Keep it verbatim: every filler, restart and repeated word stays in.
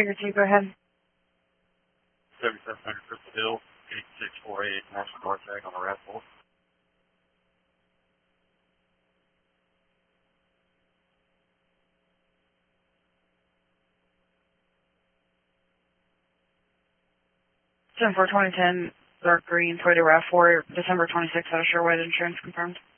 Figure two, go ahead. seventy-seven hundred Crystal Hill, eight six four eight, National Guard tag on a RAV four. ten four twenty ten, dark green, Toyota RAV four, December twenty-sixth, out of Sherwood, insurance confirmed.